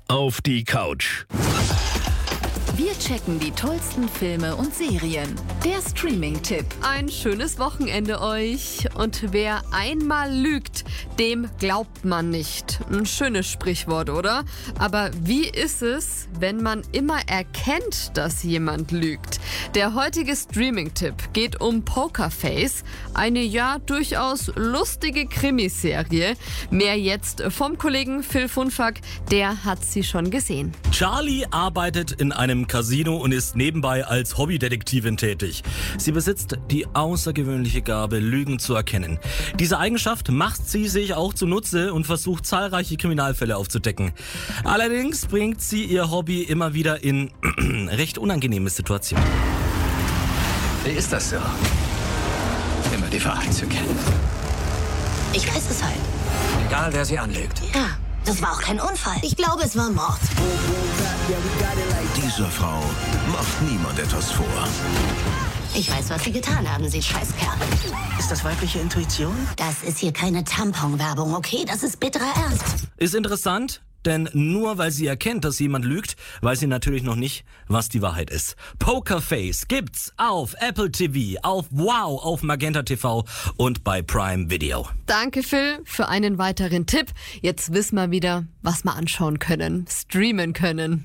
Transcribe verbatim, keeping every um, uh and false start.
auf die Couch. Wir checken die tollsten Filme und Serien. Der Streaming-Tipp. Ein schönes Wochenende euch. Und wer einmal lügt, dem glaubt man nicht. Ein schönes Sprichwort, oder? Aber wie ist es, wenn man immer erkennt, dass jemand lügt? Der heutige Streaming-Tipp geht um Pokerface, eine ja durchaus lustige Krimiserie. Mehr jetzt vom Kollegen Phil Funfack, der hat sie schon gesehen. Charlie arbeitet in einem Casino und ist nebenbei als Hobbydetektivin tätig. Sie besitzt die außergewöhnliche Gabe, Lügen zu erkennen. Diese Eigenschaft macht sie sich auch zunutze und versucht, zahlreiche Kriminalfälle aufzudecken. Allerdings bringt sie ihr Hobby immer wieder in recht unangenehme Situationen. Wie ist das so? Immer die Wahrheit zu kennen. Ich weiß es halt. Egal, wer sie anlügt. Ja, das war auch kein Unfall. Ich glaube, es war Mord. Dieser Frau macht niemand etwas vor. Ich weiß, was Sie getan haben, Sie Scheißkerl. Ist das weibliche Intuition? Das ist hier keine Tampon-Werbung, okay? Das ist bitterer Ernst. Ist interessant, denn nur weil sie erkennt, dass jemand lügt, weiß sie natürlich noch nicht, was die Wahrheit ist. Pokerface gibt's auf Apple T V, auf Wow, auf Magenta T V und bei Prime Video. Danke Phil für einen weiteren Tipp. Jetzt wissen wir wieder, was wir anschauen können, streamen können.